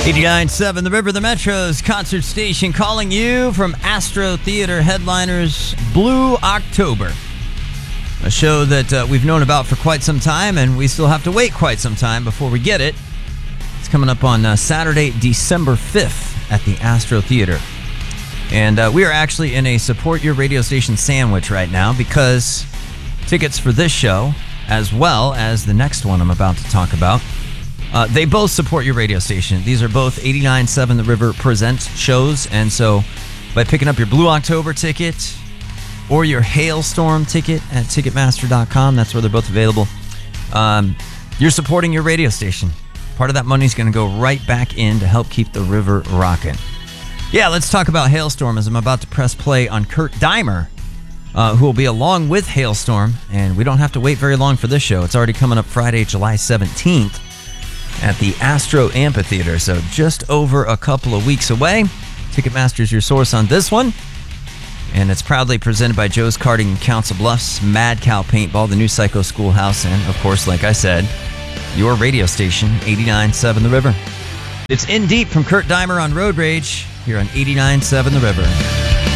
89.7 The River, the Metro's concert station, calling you from Astro Theater headliners Blue October. A show that we've known about for quite some time, and we still have to wait quite some time before we get it. It's coming up on Saturday, December 5th at the Astro Theater. And we are actually in a support your radio station sandwich right now because tickets for this show, as well as the next one I'm about to talk about, they both support your radio station. These are both 89.7 The River Presents shows, and so by picking up your Blue October ticket or your Hailstorm ticket at Ticketmaster.com, that's where they're both available, you're supporting your radio station. Part of that money is going to go right back in to help keep the river rocking. Yeah, let's talk about Hailstorm as I'm about to press play on Kurt Deimer, who will be along with Hailstorm, and we don't have to wait very long for this show. It's already coming up Friday, July 17th. At the Astro Amphitheater, so just over a couple of weeks away. Ticketmaster's your source on this one, and it's proudly presented by Joe's Karting in Council Bluffs, Mad Cow Paintball, the new Psycho Schoolhouse, and of course, like I said, your radio station, 89.7 The River. It's In Deep from Kurt Deimer on Road Rage here on 89.7 The River.